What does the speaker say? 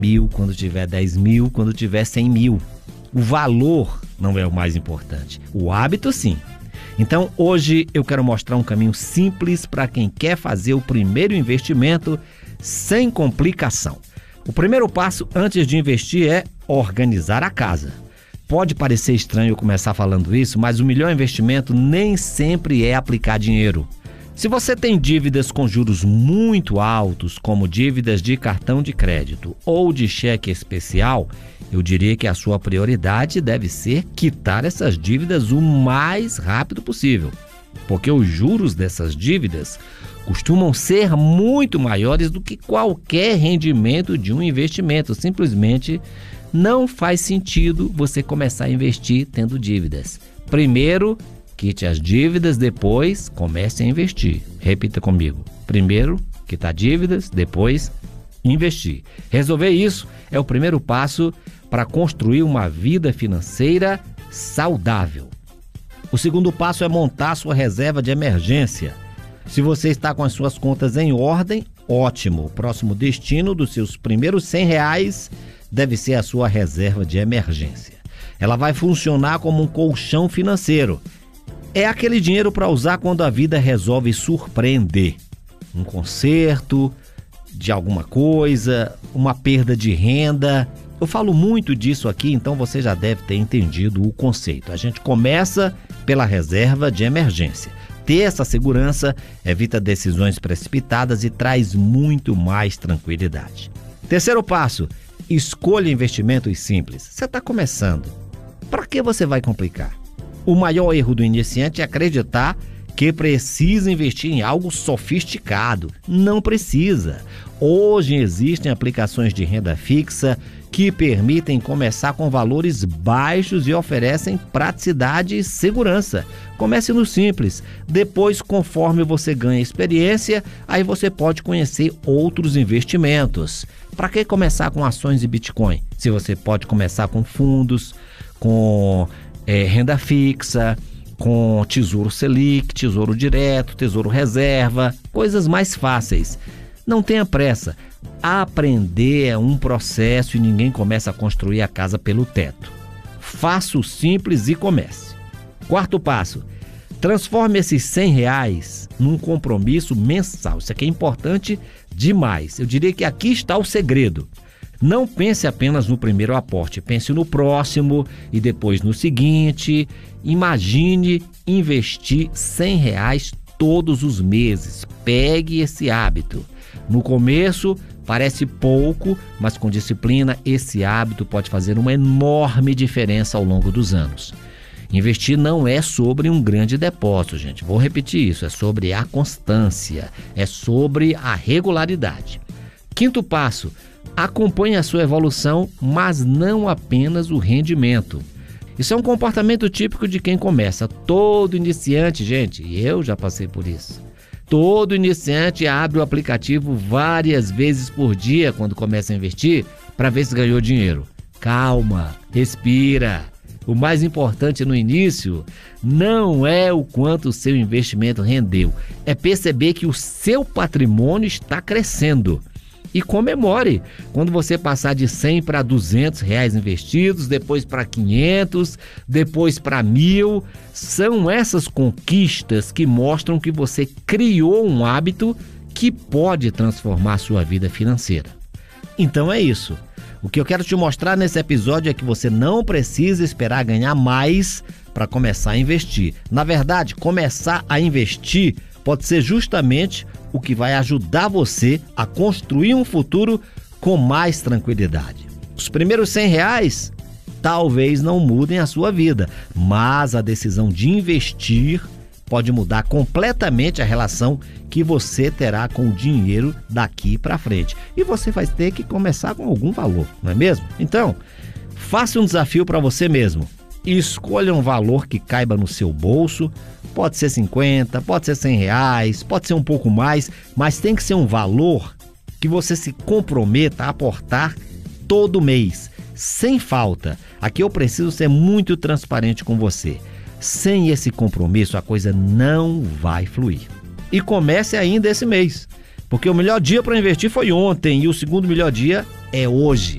mil, quando tiver 10 mil, quando tiver 100 mil. O valor não é o mais importante. O hábito, sim. Então, hoje eu quero mostrar um caminho simples para quem quer fazer o primeiro investimento sem complicação. O primeiro passo antes de investir é organizar a casa. Pode parecer estranho eu começar falando isso, mas o melhor investimento nem sempre é aplicar dinheiro. Se você tem dívidas com juros muito altos, como dívidas de cartão de crédito ou de cheque especial, eu diria que a sua prioridade deve ser quitar essas dívidas o mais rápido possível, porque os juros dessas dívidas costumam ser muito maiores do que qualquer rendimento de um investimento. Simplesmente não faz sentido você começar a investir tendo dívidas. Primeiro, quite as dívidas, depois comece a investir. Repita comigo. Primeiro, quitar dívidas, depois investir. Resolver isso é o primeiro passo para construir uma vida financeira saudável. O segundo passo é montar sua reserva de emergência. Se você está com as suas contas em ordem, ótimo. O próximo destino dos seus primeiros R$100 deve ser a sua reserva de emergência. Ela vai funcionar como um colchão financeiro. É aquele dinheiro para usar quando a vida resolve surpreender. Um conserto de alguma coisa, uma perda de renda. Eu falo muito disso aqui, então você já deve ter entendido o conceito. A gente começa pela reserva de emergência. Ter essa segurança evita decisões precipitadas e traz muito mais tranquilidade. Terceiro passo, escolha investimentos simples. Você está começando. Para que você vai complicar? O maior erro do iniciante é acreditar que precisa investir em algo sofisticado. Não precisa. Hoje existem aplicações de renda fixa que permitem começar com valores baixos e oferecem praticidade e segurança. Comece no simples. Depois, conforme você ganha experiência, aí você pode conhecer outros investimentos. Para que começar com ações e Bitcoin? Se você pode começar com fundos, com renda fixa, com Tesouro Selic, Tesouro Direto, Tesouro Reserva, coisas mais fáceis. Não tenha pressa. Aprender é um processo e ninguém começa a construir a casa pelo teto. Faça o simples e comece. Quarto passo, transforme esses R$100 num compromisso mensal. Isso aqui é importante demais. Eu diria que aqui está o segredo. Não pense apenas no primeiro aporte, pense no próximo e depois no seguinte. Imagine investir R$100 todos os meses. Pegue esse hábito. No começo parece pouco, mas com disciplina esse hábito pode fazer uma enorme diferença ao longo dos anos. Investir não é sobre um grande depósito, gente. Vou repetir isso, é sobre a constância, é sobre a regularidade. Quinto passo, acompanhe a sua evolução, mas não apenas o rendimento. Isso é um comportamento típico de quem começa. Todo iniciante, gente, e eu já passei por isso. Todo iniciante abre o aplicativo várias vezes por dia quando começa a investir para ver se ganhou dinheiro. Calma, respira. O mais importante no início não é o quanto o seu investimento rendeu, é perceber que o seu patrimônio está crescendo. E comemore quando você passar de R$100 para R$200 investidos, depois para 500, depois para 1.000. São essas conquistas que mostram que você criou um hábito que pode transformar a sua vida financeira. Então é isso. O que eu quero te mostrar nesse episódio é que você não precisa esperar ganhar mais para começar a investir. Na verdade, começar a investir pode ser justamente o que vai ajudar você a construir um futuro com mais tranquilidade. Os primeiros R$100 talvez não mudem a sua vida, mas a decisão de investir pode mudar completamente a relação que você terá com o dinheiro daqui para frente. E você vai ter que começar com algum valor, não é mesmo? Então, faça um desafio para você mesmo. Escolha um valor que caiba no seu bolso. Pode ser 50, pode ser R$100, pode ser um pouco mais, mas tem que ser um valor que você se comprometa a aportar todo mês, sem falta. Aqui eu preciso ser muito transparente com você. Sem esse compromisso, a coisa não vai fluir. E comece ainda esse mês. Porque o melhor dia para investir foi ontem e o segundo melhor dia é hoje.